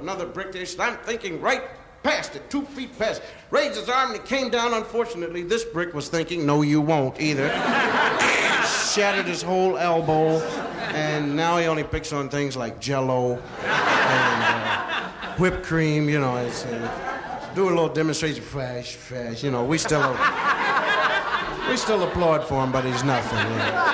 another brick there. I'm thinking right past it, 2 feet past. Raised his arm and he came down. Unfortunately, this brick was thinking, no, you won't either. Shattered his whole elbow, and now he only picks on things like Jell-O and whipped cream, you know. Do a little demonstration, fresh, you know. We still applaud for him, but he's nothing. You know.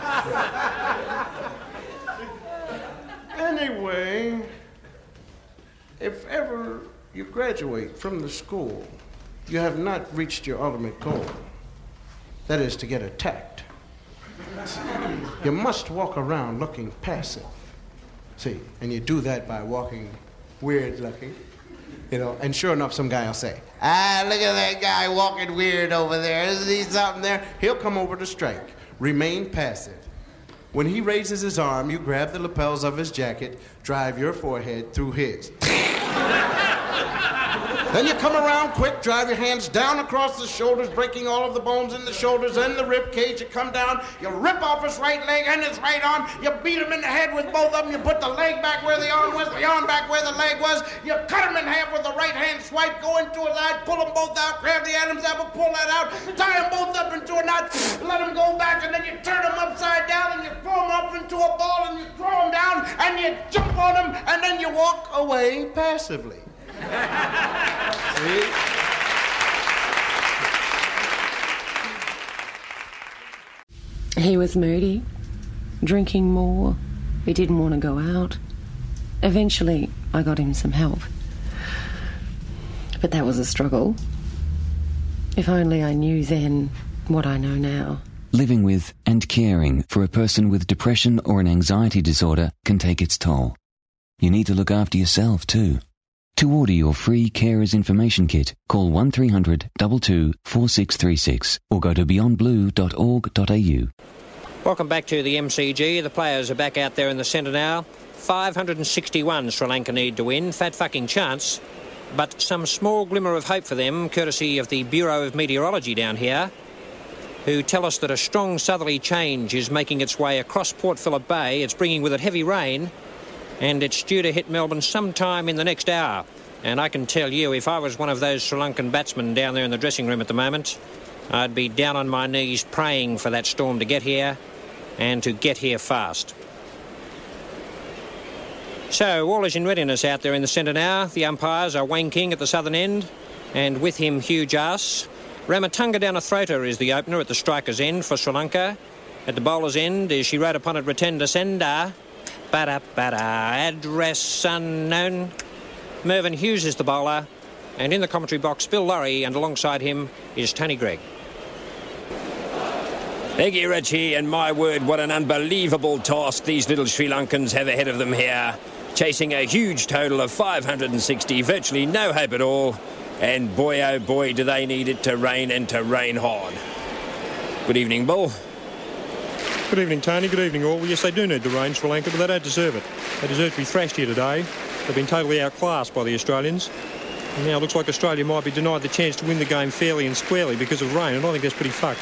Anyway, if ever you graduate from the school, you have not reached your ultimate goal. That is to get attacked. You must walk around looking passive. See, and you do that by walking weird looking. You know, and sure enough, some guy will say, look at that guy walking weird over there. Isn't he something there? He'll come over to strike. Remain passive. When he raises his arm, you grab the lapels of his jacket, drive your forehead through his. Then you come around quick, drive your hands down across the shoulders, breaking all of the bones in the shoulders and the rib cage. You come down, you rip off his right leg and his right arm. You beat him in the head with both of them. You put the leg back where the arm was, the arm back where the leg was. You cut him in half with the right hand swipe, go into his eye, pull them both out, grab the Adam's apple, pull that out, tie them both up into a knot, let them go back, and then you turn them upside down and you throw them up into a ball and you throw them down and you jump on them and then you walk away passively. See? He was moody, drinking more. He didn't want to go out. Eventually, I got him some help. But that was a struggle. If only I knew then what I know now. Living with and caring for a person with depression or an anxiety disorder can take its toll. You need to look after yourself too. To order your free Carers Information Kit, call 1300 22 4636 or go to beyondblue.org.au. Welcome back to the MCG. The players are back out there in the centre now. 561 Sri Lanka need to win. Fat fucking chance. But some small glimmer of hope for them, courtesy of the Bureau of Meteorology down here, who tell us that a strong southerly change is making its way across Port Phillip Bay. It's bringing with it heavy rain, and it's due to hit Melbourne sometime in the next hour. And I can tell you, if I was one of those Sri Lankan batsmen down there in the dressing room at the moment, I'd be down on my knees praying for that storm to get here, and to get here fast. So, all is in readiness out there in the centre now. The umpires are Wayne King at the southern end, and with him Hugh Jas. Ramatunga Downathrota is the opener at the striker's end for Sri Lanka. At the bowler's end is she rode upon it Ratenda Senda. Address unknown. Mervyn Hughes is the bowler, and in the commentary box Bill Laurie, and alongside him is Tony Greig. Thank you, Richie, and my word, what an unbelievable task these little Sri Lankans have ahead of them here, chasing a huge total of 560, virtually no hope at all, and boy oh boy do they need it to rain, and to rain hard. Good evening, Bull. Good evening, Tony. Good evening, all. Well, yes, they do need the rain, Sri Lanka, but they don't deserve it. They deserve to be thrashed here today. They've been totally outclassed by the Australians. And now it looks like Australia might be denied the chance to win the game fairly and squarely because of rain, and I think that's pretty fucked.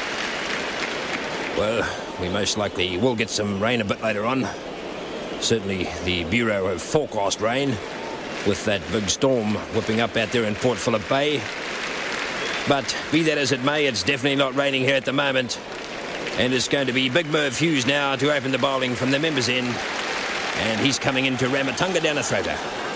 Well, we most likely will get some rain a bit later on. Certainly the Bureau have forecast rain with that big storm whipping up out there in Port Phillip Bay. But be that as it may, it's definitely not raining here at the moment. And it's going to be Big Merv Hughes now to open the bowling from the members' end. And he's coming into Ramatunga Downathrota.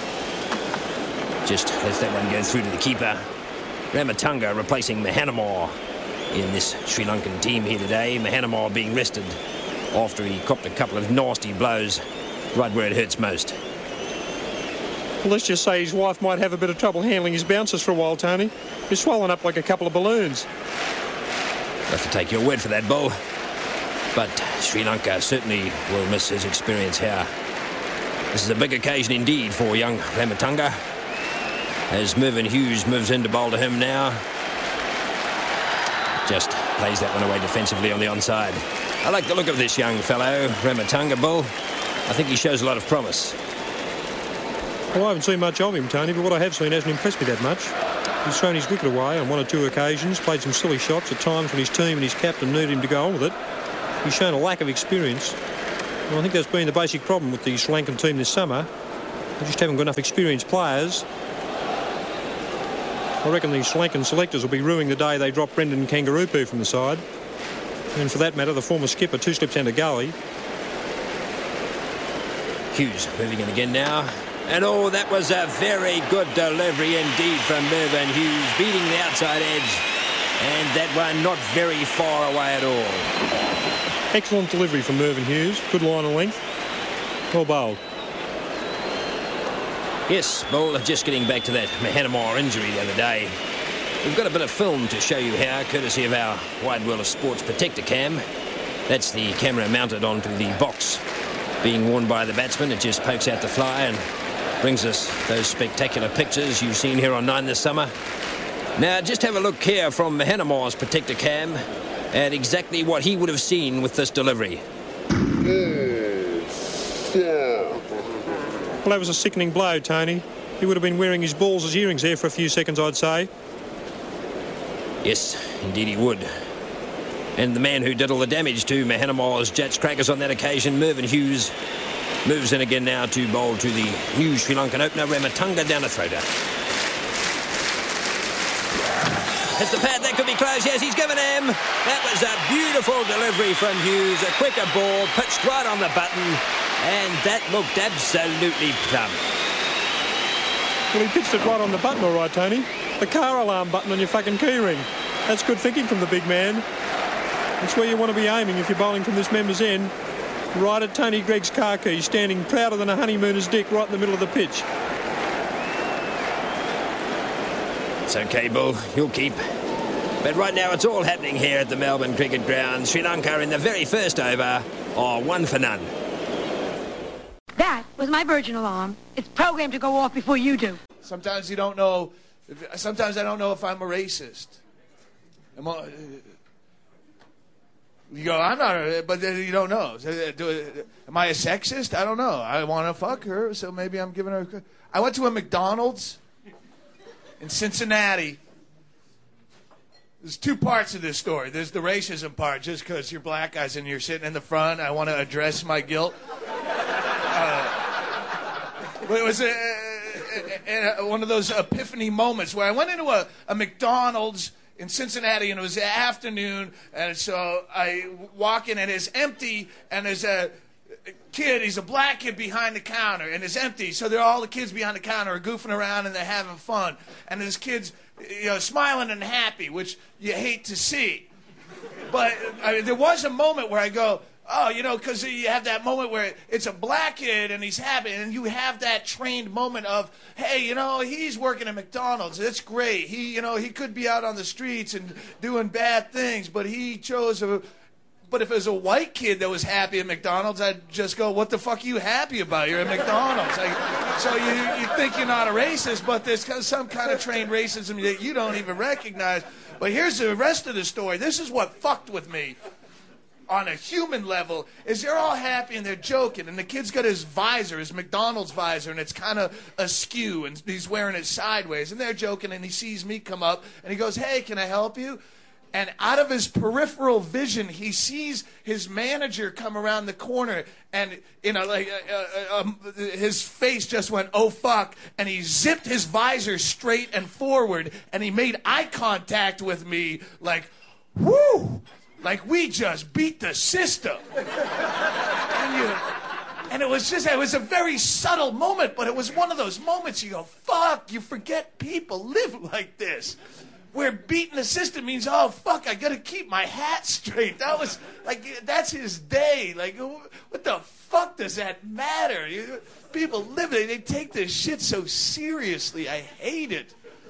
Just lets that one go through to the keeper. Ramatunga replacing Mahanamore in this Sri Lankan team here today. Mahanamore being rested after he copped a couple of nasty blows right where it hurts most. Well, let's just say his wife might have a bit of trouble handling his bouncers for a while, Tony. He's swollen up like a couple of balloons. I'll have to take your word for that, Bull. But Sri Lanka certainly will miss his experience here. This is a big occasion indeed for young Ramatunga, as Mervyn Hughes moves in to bowl to him now. Just plays that one away defensively on the onside. I like the look of this young fellow, Ramatunga, Bull. I think he shows a lot of promise. Well, I haven't seen much of him, Tony, but what I have seen hasn't impressed me that much. He's thrown his wicket away on one or two occasions, played some silly shots at times when his team and his captain needed him to go on with it. He's shown a lack of experience. And I think that's been the basic problem with the Sri Lankan team this summer. They just haven't got enough experienced players. I reckon the Sri Lankan selectors will be ruining the day they drop Brendan Kangaroo from the side. And for that matter, the former skipper, 2 slips and a gully. Hughes moving in again now. And oh, that was a very good delivery indeed from Mervyn Hughes, beating the outside edge. And that one not very far away at all. Excellent delivery from Mervyn Hughes. Good line of length. Well bowled. Yes, bowler just getting back to that Mahanamore injury the other day. We've got a bit of film to show you how, courtesy of our Wide World of Sports Protector Cam. That's the camera mounted onto the box being worn by the batsman. It just pokes out the fly and brings us those spectacular pictures you've seen here on 9 this summer. Now, just have a look here from Mahanamore's Protector Cam at exactly what he would have seen with this delivery. Well, that was a sickening blow, Tony. He would have been wearing his balls as earrings there for a few seconds, I'd say. Yes, indeed he would. And the man who did all the damage to Mahanamore's Jats crackers on that occasion, Mervyn Hughes, moves in again now to bowl to the new Sri Lankan opener, Ramatunga down a throater. Hits the pad, that could be close. Yes, he's given him. That was a beautiful delivery from Hughes. A quicker ball, pitched right on the button, and that looked absolutely plumb. Well, he pitched it right on the button, all right, Tony. The car alarm button on your fucking keyring. That's good thinking from the big man. That's where you want to be aiming if you're bowling from this member's end. Right at Tony Gregg's car key, standing prouder than a honeymooner's dick right in the middle of the pitch. It's okay, Bull. You'll keep. But right now it's all happening here at the Melbourne Cricket Ground. Sri Lanka in the very first over are 1 for none. That was my Virgin alarm. It's programmed to go off before you do. Sometimes you don't know. Sometimes I don't know if I'm a racist. You go, I'm not, but you don't know. Am I a sexist? I don't know. I want to fuck her, so maybe I'm giving her. I went to a McDonald's in Cincinnati. There's 2 parts of this story. There's the racism part, just because you're black guys and you're sitting in the front. I want to address my guilt. But it was one of those epiphany moments where I went into a McDonald's in Cincinnati, and it was the afternoon, and so I walk in, and it's empty, and there's a kid, he's a black kid behind the counter, and it's empty, so all the kids behind the counter are goofing around, and they're having fun, and this kid's, smiling and happy, which you hate to see. But there was a moment where I go, oh, because you have that moment where it's a black kid and he's happy, and you have that trained moment of, hey, he's working at McDonald's. That's great. He could be out on the streets and doing bad things, but he chose But if it was a white kid that was happy at McDonald's, I'd just go, what the fuck are you happy about? You're at McDonald's. So you think you're not a racist, but there's some kind of trained racism that you don't even recognize. But here's the rest of the story. This is what fucked with me. On a human level, is they're all happy and they're joking, and the kid's got his visor, his McDonald's visor, and it's kind of askew, and he's wearing it sideways, and they're joking, and he sees me come up, and he goes, hey, can I help you? And out of his peripheral vision, he sees his manager come around the corner, and his face just went, oh fuck, and he zipped his visor straight and forward, and he made eye contact with me like, whoo! Like we just beat the system. And it was a very subtle moment, but it was one of those moments you go, fuck, you forget people live like this. Where beating the system means, oh, fuck, I got to keep my hat straight. That was, that's his day. What the fuck does that matter? People live it. They take this shit so seriously. I hate it.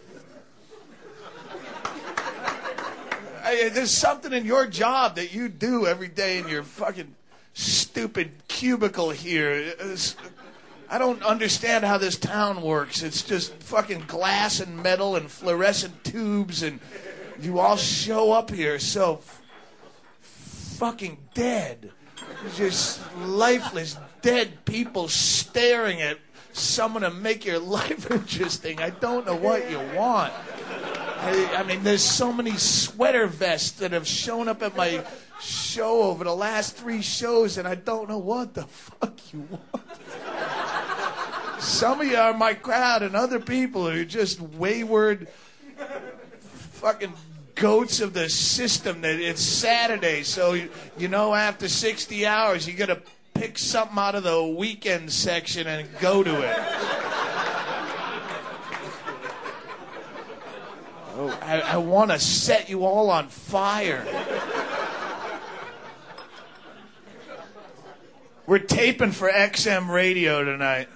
There's something in your job that you do every day in your fucking stupid cubicle here. I don't understand how this town works. It's just fucking glass and metal and fluorescent tubes, and you all show up here so fucking dead. Just lifeless, dead people staring at someone to make your life interesting. I don't know what you want. I mean, there's so many sweater vests that have shown up at my show over the last 3 shows, and I don't know what the fuck you want. Some of you are my crowd, and other people are just wayward fucking goats of the system. That it's Saturday, so you know after 60 hours you gotta pick something out of the weekend section and go to it. Oh, I want to set you all on fire. We're taping for XM Radio tonight.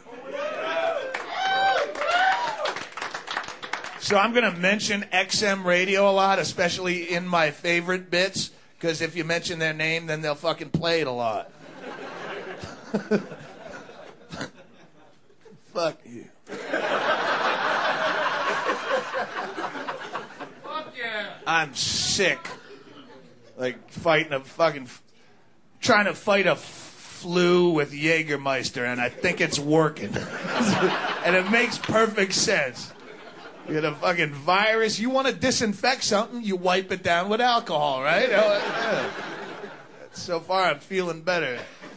So I'm going to mention XM Radio a lot, especially in my favorite bits, because if you mention their name, then they'll fucking play it a lot. Fuck you. Fuck yeah. I'm sick. Like fighting a fucking... trying to fight a flu with Jägermeister, and I think it's working. And it makes perfect sense. You get a fucking virus. You want to disinfect something, you wipe it down with alcohol, right? Yeah. So far, I'm feeling better.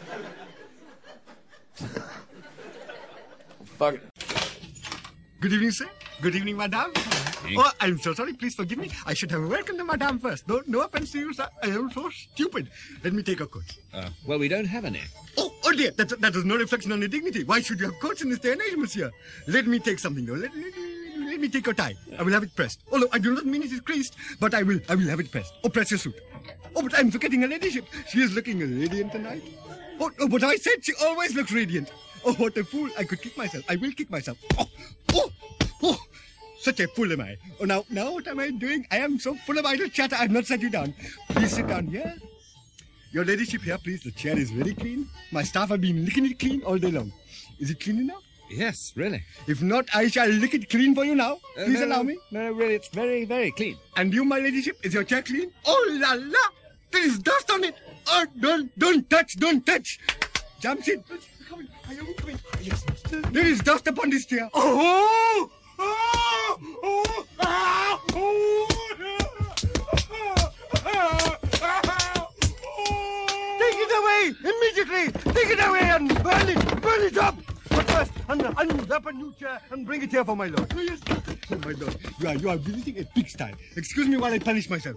Fuck it. Good evening, sir. Good evening, madame. Oh, I'm so sorry. Please forgive me. I should have welcomed the madame first. No offense to you, sir. I am so stupid. Let me take a coat. Well, we don't have any. Oh dear. That is no reflection on your dignity. Why should you have coats in this day and age, monsieur? Let me take something, though. Let me take your tie. I will have it pressed. Oh, no, I do not mean it is creased, but I will have it pressed. Oh, press your suit. Oh, but I'm forgetting her ladyship. She is looking radiant tonight. Oh, but I said she always looks radiant. Oh, what a fool. I could kick myself. I will kick myself. Oh. Such a fool am I. Oh, now what am I doing? I am so full of idle chatter, I have not set you down. Please sit down here. Your ladyship here, please. The chair is very clean. My staff have been licking it clean all day long. Is it clean enough? Yes, really. If not, I shall lick it clean for you now. Please allow me. No, really, it's very, very clean. And you, my ladyship, is your chair clean? Oh, la la! There is dust on it. Oh, don't touch. Jamshid. Are you coming? Yes. There is dust upon this chair. Oh! Take it away immediately! Take it away and burn it up! But first, unwrap a new chair and bring it here for my lord. Oh, yes. Oh, my lord, you are visiting a pigsty. Excuse me while I punish myself.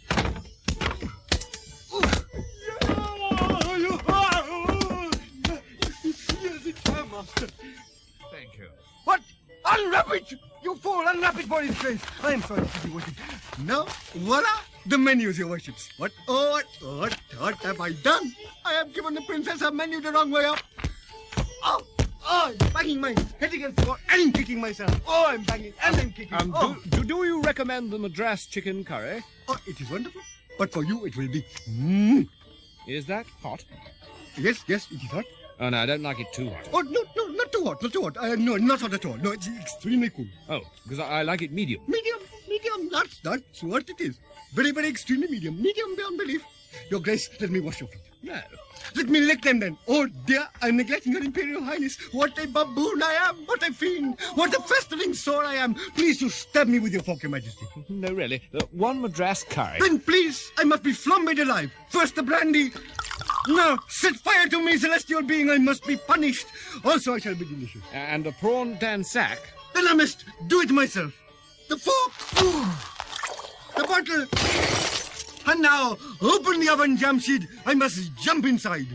Thank you. What? Unwrap it! You fool! Unwrap it for his face! I am sorry to be worship. Now, voila! The menus, your worships. What have I done? I have given the princess her menu the wrong way up. Oh, I'm banging my head against the wall and kicking myself. Oh, I'm banging and I'm kicking. Do you recommend the Madras chicken curry? Oh, it is wonderful. But for you, it will be... Is that hot? Yes, it is hot. Oh, no, I don't like it too hot. Oh, no, not too hot. No, not hot at all. No, it's extremely cool. Oh, because I like it medium. Medium, that's what it is. Very, very extremely medium. Medium beyond belief. Your Grace, let me wash your feet. No. Let me lick them then. Oh dear, I'm neglecting your Imperial Highness. What a baboon I am. What a fiend. What a festering sore I am. Please, you stab me with your fork, Your Majesty. No, really. One Madras curry. Then please, I must be flambéed alive. First the brandy. No, set fire to me, celestial being. I must be punished. Also, I shall be delicious. And a prawn dansak. Then I must do it myself. The fork. The bottle. And now, open the oven, Jamshid. I must jump inside.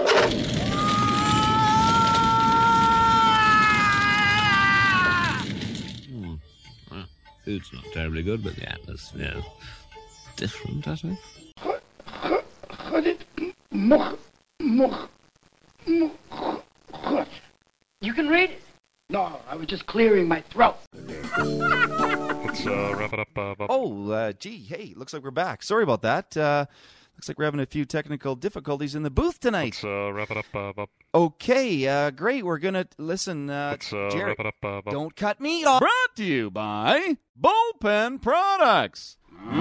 Food's not terribly good, but the atmosphere is different, I think. You can read it? No, I was just clearing my throat. Let's wrap it up. Gee, hey, looks like we're back. Sorry about that. Looks like we're having a few technical difficulties in the booth tonight. Let's wrap it up. Okay, great. We're going to listen. Let's Jerry, wrap it up. don't cut me off. Brought to you by Bullpen Products.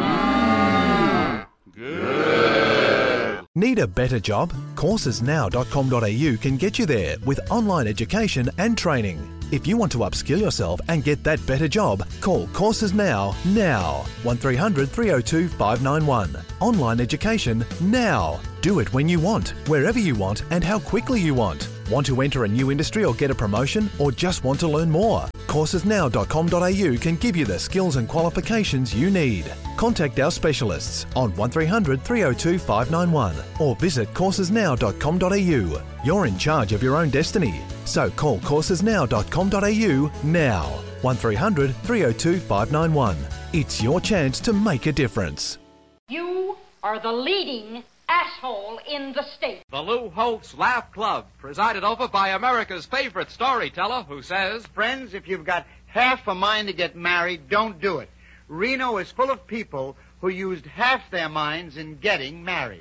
Good. Need a better job? Coursesnow.com.au can get you there with online education and training. If you want to upskill yourself and get that better job, call Courses Now 1300 302 591. Online education now. Do it when you want, wherever you want, and how quickly you want. Want to enter a new industry or get a promotion, or just want to learn more? Coursesnow.com.au can give you the skills and qualifications you need. Contact our specialists on 1300 302 591 or visit coursesnow.com.au. You're in charge of your own destiny, so call coursesnow.com.au now. 1300 302 591. It's your chance to make a difference. You are the leading asshole in the state. The Lou Holtz Laugh Club, presided over by America's favorite storyteller, who says, Friends, if you've got half a mind to get married, don't do it. Reno is full of people who used half their minds in getting married.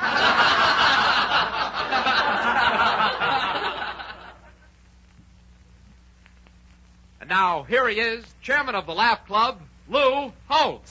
And now, here he is, chairman of the Laugh Club, Lou Holtz.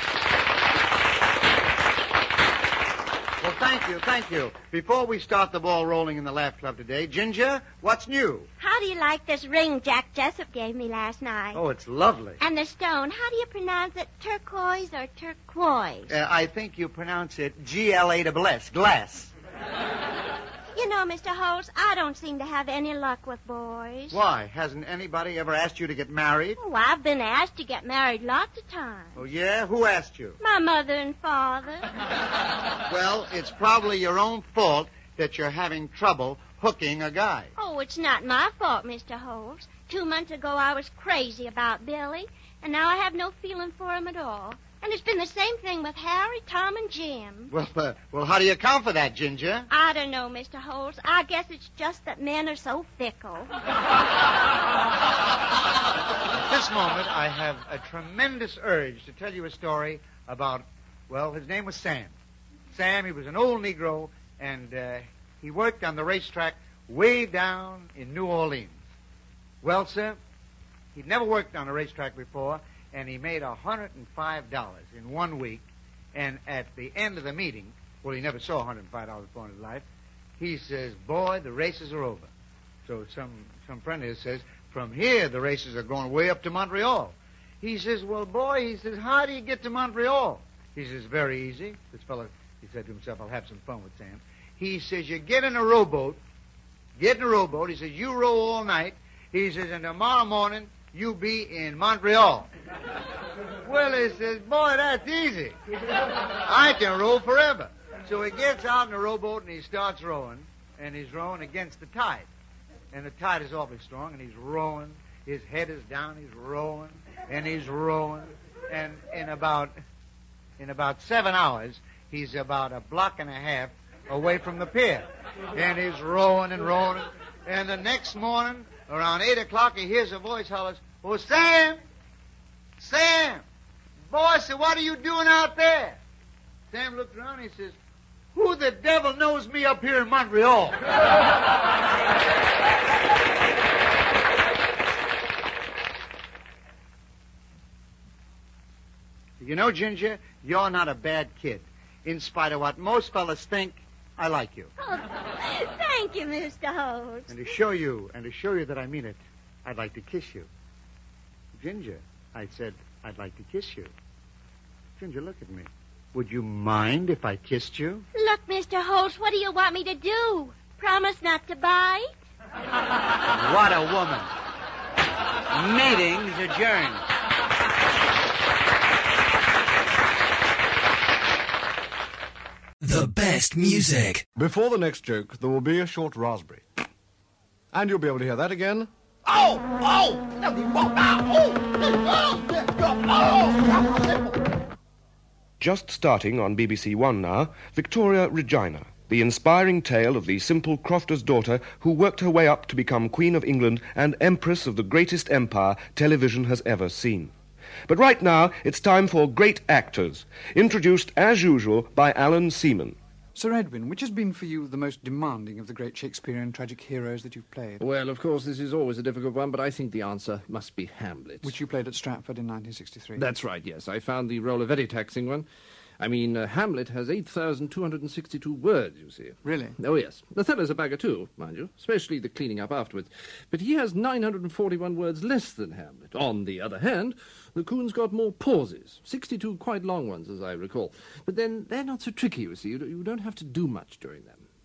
Well, thank you. Before we start the ball rolling in the Laugh Club today, Ginger, what's new? How do you like this ring Jack Jessup gave me last night? Oh, it's lovely. And the stone, how do you pronounce it, turquoise or turquoise? I think you pronounce it G-L-A-S-S, glass. You know, Mr. Holtz, I don't seem to have any luck with boys. Why? Hasn't anybody ever asked you to get married? Oh, I've been asked to get married lots of times. Oh, yeah? Who asked you? My mother and father. Well, it's probably your own fault that you're having trouble hooking a guy. Oh, it's not my fault, Mr. Holtz. 2 months ago, I was crazy about Billy, and now I have no feeling for him at all. And it's been the same thing with Harry, Tom, and Jim. Well, how do you account for that, Ginger? I don't know, Mr. Holtz. I guess it's just that men are so fickle. At this moment, I have a tremendous urge to tell you a story about, well, his name was Sam. Sam, he was an old Negro, and he worked on the racetrack way down in New Orleans. Well, sir, he'd never worked on a racetrack before, and he made $105 in 1 week. And at the end of the meeting, well, he never saw $105 before in his life, he says, boy, the races are over. So some friend of his says, from here, the races are going way up to Montreal. He says, well, boy, he says, how do you get to Montreal? He says, very easy. This fellow, he said to himself, I'll have some fun with Sam. He says, you get in a rowboat. He says, you row all night. He says, and tomorrow morning, you be in Montreal. Well, he says, boy, that's easy. I can row forever. So he gets out in the rowboat and he starts rowing, and he's rowing against the tide. And the tide is awfully strong, and he's rowing. His head is down, he's rowing, and he's rowing. And in about 7 hours, he's about a block and a half away from the pier. And he's rowing and rowing. And the next morning, around 8 o'clock, he hears a voice hollers, oh, Sam! Sam! Boy, said, what are you doing out there? Sam looked around and he says, who the devil knows me up here in Montreal? You know, Ginger, you're not a bad kid. In spite of what most fellas think, I like you. Oh, thank you, Mr. Holtz. And to show you that I mean it, I'd like to kiss you. Ginger, I said, I'd like to kiss you. Ginger, look at me. Would you mind if I kissed you? Look, Mr. Holtz, what do you want me to do? Promise not to bite? What a woman. Meeting's adjourned. The best music. Before the next joke, there will be a short raspberry. And you'll be able to hear that again. Just starting on BBC One now, Victoria Regina, the inspiring tale of the simple crofter's daughter who worked her way up to become Queen of England and Empress of the greatest empire television has ever seen. But right now, it's time for Great Actors, introduced as usual by Alan Seaman. Sir Edwin, which has been for you the most demanding of the great Shakespearean tragic heroes that you've played? Well, of course, this is always a difficult one, but I think the answer must be Hamlet. Which you played at Stratford in 1963. That's right, yes. I found the role a very taxing one. I mean, Hamlet has 8,262 words, you see. Really? Oh, yes. Othello's a bagger too, mind you, especially the cleaning up afterwards. But he has 941 words less than Hamlet. On the other hand, the Coon's got more pauses, 62 quite long ones, as I recall. But then they're not so tricky, you see. You don't have to do much during them.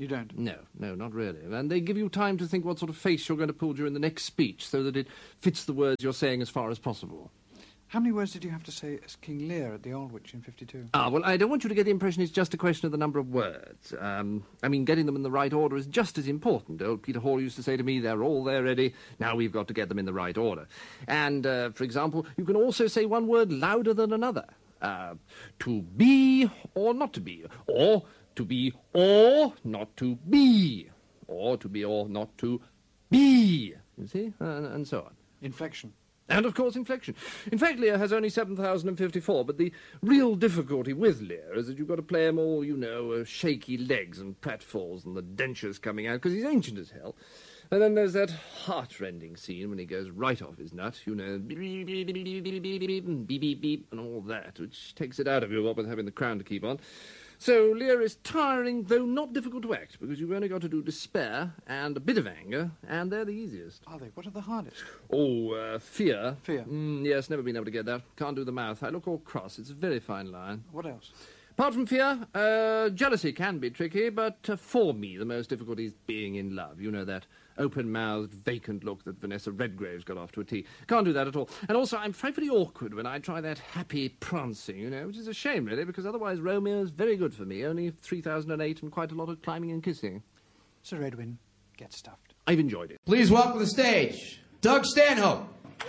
You don't? No, not really. And they give you time to think what sort of face you're going to pull during the next speech so that it fits the words you're saying as far as possible. How many words did you have to say as King Lear at the Aldwych in 52? Well, I don't want you to get the impression it's just a question of the number of words. Getting them in the right order is just as important. Old Peter Hall used to say to me, they're all there ready, now we've got to get them in the right order. And, for example, you can also say one word louder than another. To be or not to be, or to be or not to be, or to be or not to be, you see, and so on. Inflection. And, of course, inflection. In fact, Lear has only 7,054, but the real difficulty with Lear is that you've got to play him all, shaky legs and pratfalls and the dentures coming out, because he's ancient as hell. And then there's that heart-rending scene when he goes right off his nut, beep, beep, beep, beep, beep, beep, beep, beep, beep, and all that, which takes it out of you, what with having the crown to keep on. So Lear is tiring, though not difficult to act, because you've only got to do despair and a bit of anger, and they're the easiest. Are they? What are the hardest? Fear. Fear? Yes, never been able to get that. Can't do the mouth. I look all cross. It's a very fine line. What else? Apart from fear, jealousy can be tricky, but for me the most difficult is being in love. You know, that open-mouthed, vacant look that Vanessa Redgrave's got off to a T. Can't do that at all. And also, I'm frightfully awkward when I try that happy prancing, which is a shame, really, because otherwise Romeo's very good for me. Only 3008 and quite a lot of climbing and kissing. Sir Edwin, get stuffed. I've enjoyed it. Please welcome to the stage, Doug Stanhope.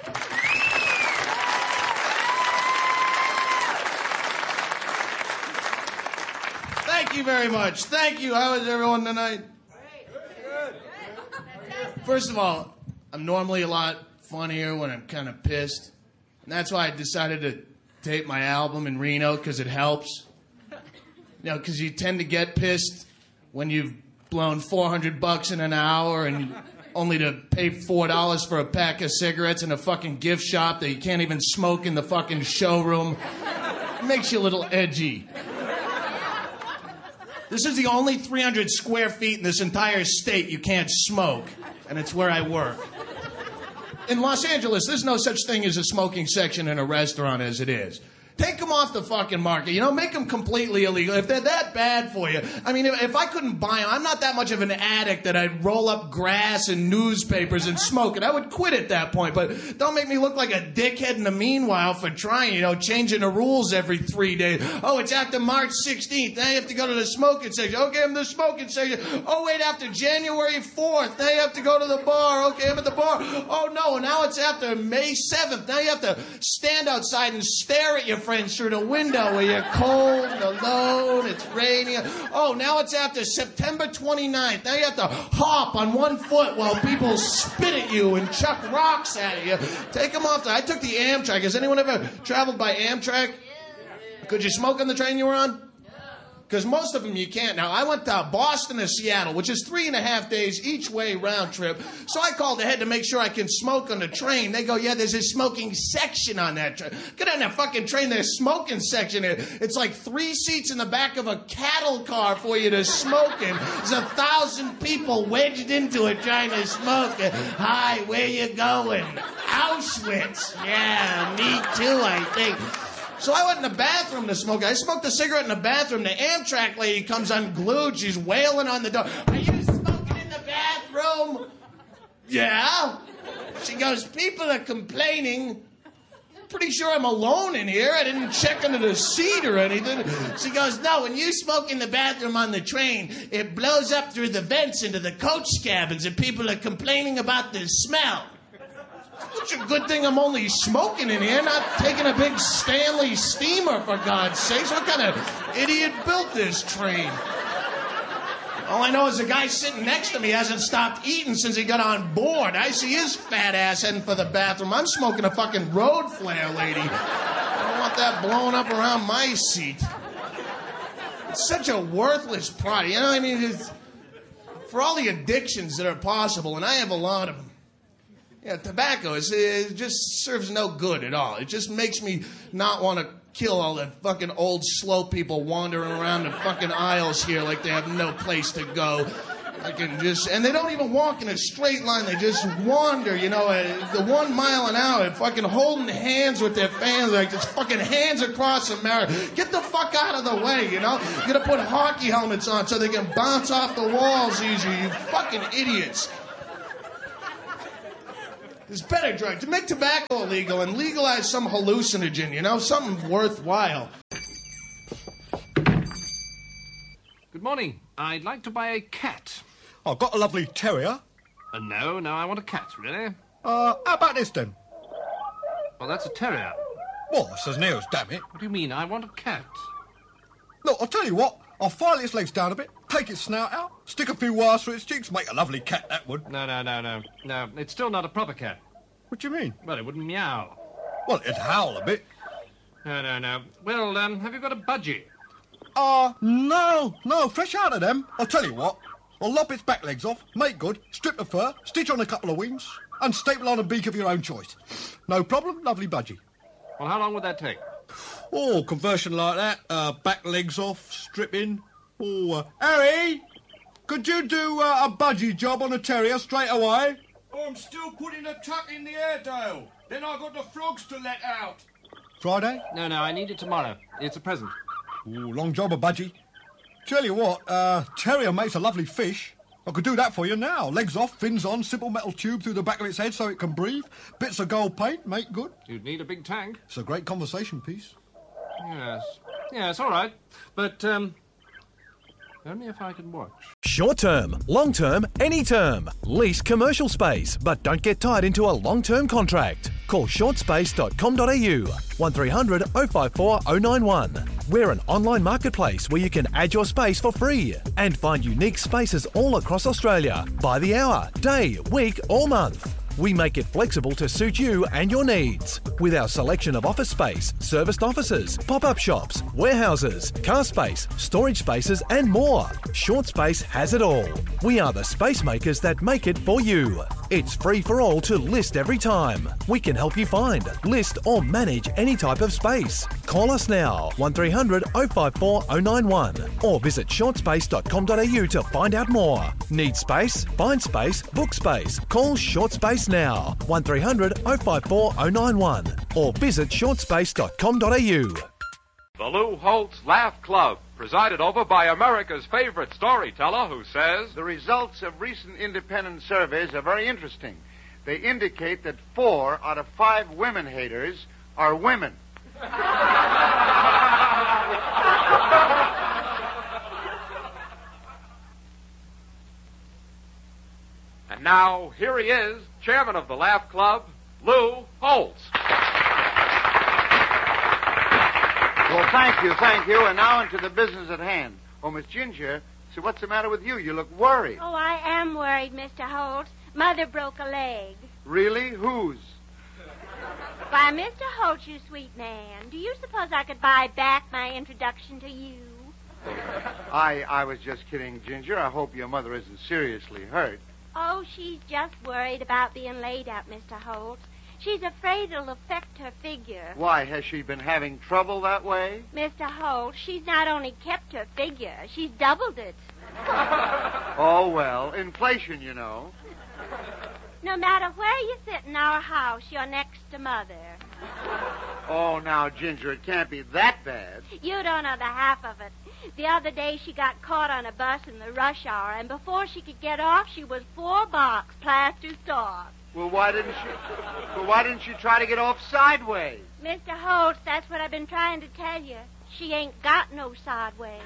Thank you very much. Thank you. How is everyone tonight? First of all, I'm normally a lot funnier when I'm kind of pissed. And that's why I decided to tape my album in Reno, because it helps. Because you tend to get pissed when you've blown $400 in an hour and only to pay $4 for a pack of cigarettes in a fucking gift shop that you can't even smoke in the fucking showroom. It makes you a little edgy. This is the only 300 square feet in this entire state you can't smoke. And it's where I work. In Los Angeles, there's no such thing as a smoking section in a restaurant as it is. Take them off the fucking market, make them completely illegal. If they're that bad for you, if I couldn't buy them, I'm not that much of an addict that I'd roll up grass and newspapers and smoke it. I would quit at that point, but don't make me look like a dickhead in the meanwhile for trying, changing the rules every 3 days. Oh, it's after March 16th. Now you have to go to the smoking section. Okay, I'm the smoking section. Oh, wait, after January 4th. Now you have to go to the bar. Okay, I'm at the bar. Oh, no, now it's after May 7th. Now you have to stand outside and stare at your friends through the window where you're cold and alone, it's raining. Oh, now it's after September 29th. Now you have to hop on one foot while people spit at you and chuck rocks at you. Take them off. I took the Amtrak. Has anyone ever traveled by Amtrak? Could you smoke on the train you were on? Because most of them you can't. Now, I went to Boston to Seattle, which is 3.5 days each way round trip. So I called ahead to make sure I can smoke on the train. They go, yeah, there's a smoking section on that train. Get on that fucking train, there's a smoking section. It's like 3 seats in the back of a cattle car for you to smoke in. There's 1,000 people wedged into it trying to smoke. Hi, where you going? Auschwitz. Yeah, me too, I think. So I went in the bathroom to smoke. I smoked a cigarette in the bathroom. The Amtrak lady comes unglued. She's wailing on the door. Are you smoking in the bathroom? Yeah. She goes, people are complaining. Pretty sure I'm alone in here. I didn't check under the seat or anything. She goes, no, when you smoke in the bathroom on the train, it blows up through the vents into the coach cabins and people are complaining about the smell. It's a good thing I'm only smoking in here, not taking a big Stanley steamer, for God's sakes. What kind of idiot built this train? All I know is the guy sitting next to me hasn't stopped eating since he got on board. I see his fat ass heading for the bathroom. I'm smoking a fucking road flare, lady. I don't want that blowing up around my seat. It's such a worthless product. You know what I mean? It's, for all the addictions that are possible, and I have a lot of them. Yeah, tobacco, it just serves no good at all. It just makes me not want to kill all the fucking old slow people wandering around the fucking aisles here like they have no place to go. And they don't even walk in a straight line. They just wander, the 1 mile an hour, fucking holding hands with their fans, like just fucking hands across America. Get the fuck out of the way, You gotta put hockey helmets on so they can bounce off the walls easier, you fucking idiots. There's better drugs. To make tobacco illegal and legalize some hallucinogen, something worthwhile. Good morning. I'd like to buy a cat. I've got a lovely terrier. No, I want a cat, really. How about this, then? Well, that's a terrier. Well, it says nails, damn it. What do you mean? I want a cat. Look, I'll tell you what. I'll file its legs down a bit, take its snout out, stick a few wires through its cheeks, make a lovely cat, that would. No. It's still not a proper cat. What do you mean? Well, it wouldn't meow. Well, it'd howl a bit. No. Well, have you got a budgie? No, fresh out of them. I'll tell you what. I'll lop its back legs off, make good, strip the fur, stitch on a couple of wings, and staple on a beak of your own choice. No problem, lovely budgie. Well, how long would that take? Oh, conversion like that, back legs off, stripping. Harry, could you do a budgie job on a terrier straight away? I'm still putting a tuck in the Airedale. Then I got the frogs to let out. Friday? No, I need it tomorrow. It's a present. Ooh, long job, a budgie. Tell you what, terrier makes a lovely fish. I could do that for you now. Legs off, fins on, simple metal tube through the back of its head so it can breathe. Bits of gold paint, make good. You'd need a big tank. It's a great conversation piece. Yes, all right. But, only if I can watch. Short term, long term, any term. Lease commercial space, but don't get tied into a long-term contract. Call shortspace.com.au 1300 054 091. We're an online marketplace where you can add your space for free and find unique spaces all across Australia by the hour, day, week or month. We make it flexible to suit you and your needs. With our selection of office space, serviced offices, pop-up shops, warehouses, car space, storage spaces and more. Short Space has it all. We are the space makers that make it for you. It's free for all to list every time. We can help you find, list or manage any type of space. Call us now, 1300 054 091 or visit shortspace.com.au to find out more. Need space? Find space, book space. Call Short Space now, 1300 054 091 or visit shortspace.com.au. The Lou Holtz Laugh Club, presided over by America's favorite storyteller who says, the results of recent independent surveys are very interesting. They indicate that 4 out of 5 women haters are women. And now, here he is, chairman of the Laugh Club, Lou Holtz. Well, thank you. And now into the business at hand. Oh, Miss Ginger, so what's the matter with you? You look worried. Oh, I am worried, Mr. Holtz. Mother broke a leg. Really? Whose? Why, Mr. Holtz, you sweet man, do you suppose I could buy back my introduction to you? I was just kidding, Ginger. I hope your mother isn't seriously hurt. Oh, she's just worried about being laid out, Mr. Holtz. She's afraid it'll affect her figure. Why, has she been having trouble that way? Mr. Holtz, she's not only kept her figure, she's doubled it. Oh, well, inflation, you know. No matter where you sit in our house, you're next to Mother. Oh, now, Ginger, it can't be that bad. You don't know the half of it. The other day she got caught on a bus in the rush hour, and before she could get off, she was 4 bucks plaster starved. Well, why didn't she try to get off sideways? Mr. Holtz, that's what I've been trying to tell you. She ain't got no sideways.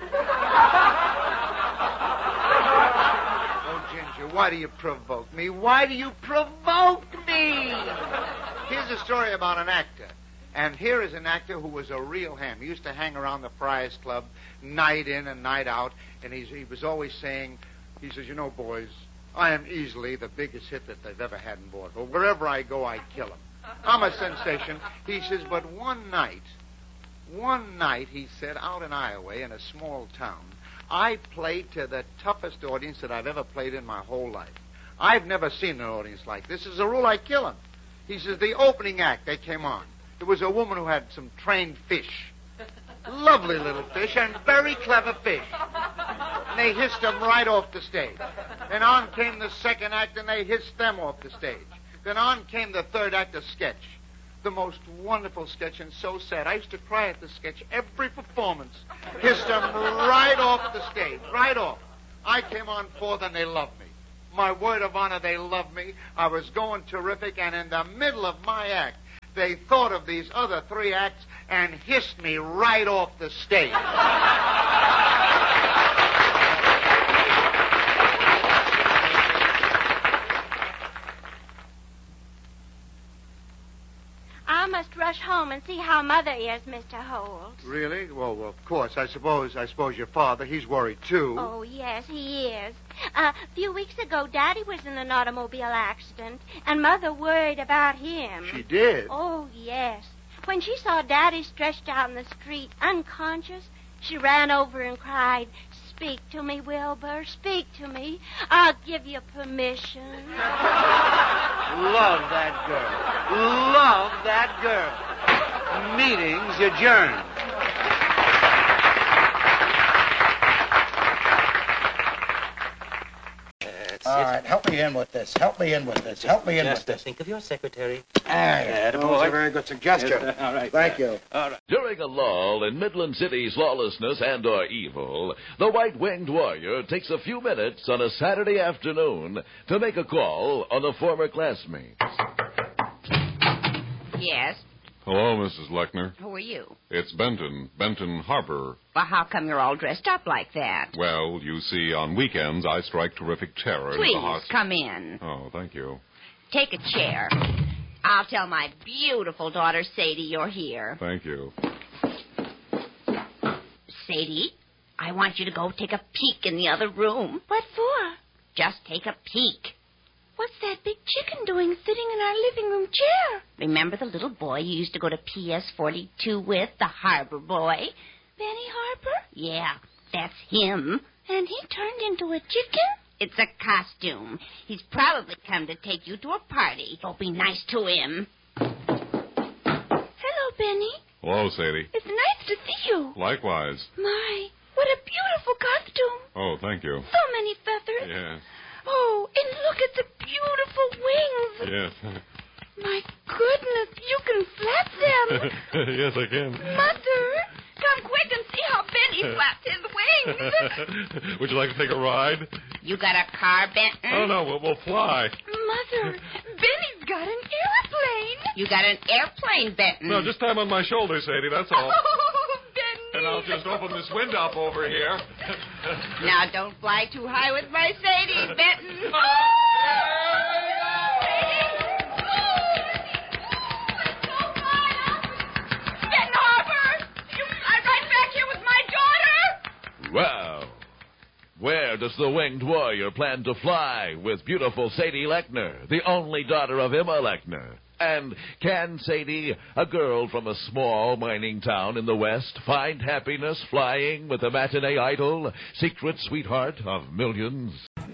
Oh, Ginger, why do you provoke me? Why do you provoke me? Here's a story about an actor. And here is an actor who was a real ham. He used to hang around the Friars Club night in and night out. And he was always saying, he says, you know, boys, I am easily the biggest hit that they've ever had in vaudeville. Wherever I go, I kill him. I'm a sensation. He says, but one night, he said, out in Iowa, in a small town, I played to the toughest audience that I've ever played in my whole life. I've never seen an audience like this. As a rule, I kill him. He says, the opening act, they came on. There was a woman who had some trained fish. Lovely little fish and very clever fish. and they hissed them right off the stage. Then on came the second act, and they hissed them off the stage. Then on came the third act, a sketch. The most wonderful sketch, and so sad. I used to cry at the sketch every performance. Hissed them right off the stage, right off. I came on fourth, and they loved me. My word of honor, they loved me. I was going terrific, and in the middle of my act, they thought of these other three acts and hissed me right off the stage. I must rush home and see how Mother is, Mr. Holt. Really? Well, of course. I suppose your father, he's worried, too. Oh, yes, he is. A few weeks ago, Daddy was in an automobile accident, and Mother worried about him. She did? Oh, yes. When she saw Daddy stretched out in the street, unconscious, she ran over and cried, "Speak to me, Wilbur, speak to me. I'll give you permission." Love that girl. Love that girl. Meetings adjourned. All right, help me in with this. Help me in with this. Help me in with this. Think of your secretary. That was a very good suggestion. All right. Thank you. All right. During a lull in Midland City's lawlessness and or evil, the White-Winged Warrior takes a few minutes on a Saturday afternoon to make a call on a former classmate. Yes? Hello, Mrs. Lechner. Who are you? It's Benton Harbor. Well, how come you're all dressed up like that? Well, you see, on weekends I strike terrific terror into the Please, hearts... come in. Oh, thank you. Take a chair. I'll tell my beautiful daughter, Sadie, you're here. Thank you. Sadie, I want you to go take a peek in the other room. What for? Just take a peek. What's that big chicken doing sitting in our living room chair? Remember the little boy you used to go to PS 42 with, the Harbor boy? Benny Harper? Yeah, that's him. And he turned into a chicken? It's a costume. He's probably come to take you to a party. Don't be nice to him. Hello, Benny. Hello, Sadie. It's nice to see you. Likewise. My, what a beautiful costume. Oh, thank you. So many feathers. Yes. Oh, and look at the beautiful wings. Yes. My goodness, you can flap them. Yes, I can. Mother, come quick and see how Benny flaps his wings. Would you like to take a ride? You got a car, Benton? Oh, no, we'll fly. Mother, Benny's got an airplane. You got an airplane, Benton. No, just time on my shoulder, Sadie, that's all. Oh, Benny. And I'll just open this window up over here. Now, don't fly too high with my Sadie, Benton. Well, where does the Winged Warrior plan to fly with beautiful Sadie Lechner, the only daughter of Emma Lechner? And can Sadie, a girl from a small mining town in the West, find happiness flying with a matinee idol, secret sweetheart of millions?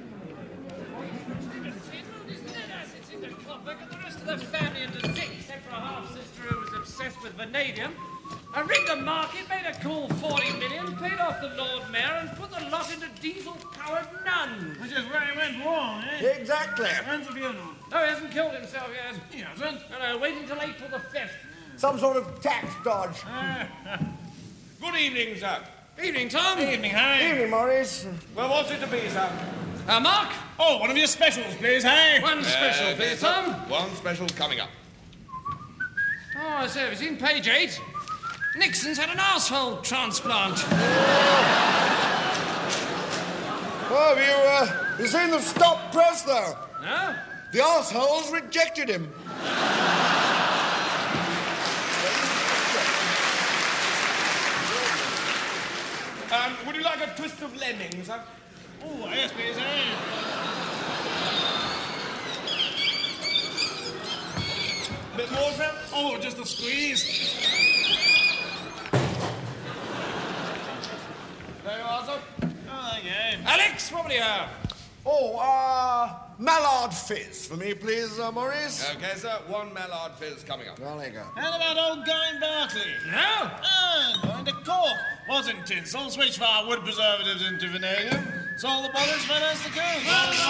The family into six, except for a half-sister who was obsessed with vanadium. I rigged a market, made a cool 40 million, paid off the Lord Mayor, and put the lot into diesel-powered nuns. Which is where he went wrong, eh? Exactly. When's the funeral? No, he hasn't killed himself yet. He hasn't? No, wait until April the 5th. Some sort of tax dodge. Good evening, sir. Evening, Tom. Evening, Harry. Evening, Maurice. Well, what's it to be, sir? Mark? Oh, one of your specials, please, Harry. One special, please, Tom. One special coming up. Oh, I say, have you seen page 8? Nixon's had an asshole transplant. Oh, have you seen the stop press, though? No? The arseholes rejected him. Would you like a twist of lemon, sir? Oh, yes, please, Bit more, sir? Oh, just a squeeze. There you are, sir. Oh, yeah. Alex, what will you have? Oh, Mallard Fizz for me, please, Maurice. Okay, sir. One Mallard Fizz coming up. Well, there you go. How about old Guy Barkley? No? Going to Cork. Wasn't tinsel. Switched for our wood preservatives into vanadium. So all the brothers finance the coup.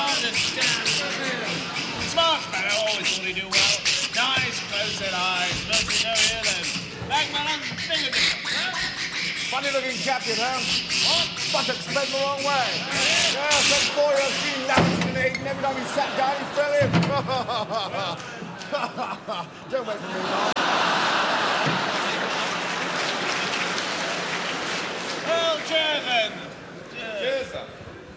Smart fellow, always thought he'd do well. Nice, close-set eyes, mostly no earlobes. Back man on finger digger. Funny-looking captain, huh? What? Buttocks bent the wrong way. Yeah, some 4-year-old seen lavishing and eating. Every time he sat down, he fell in. Don't wait for me, Mark. Well, cheers then. Cheers, sir.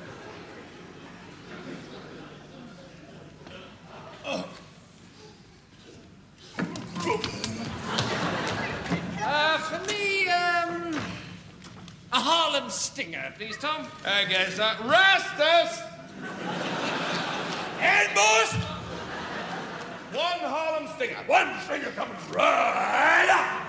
For me, a Harlem Stinger, please, Tom. I guess that Rastus! And boys, one Harlem Stinger. One finger coming right up.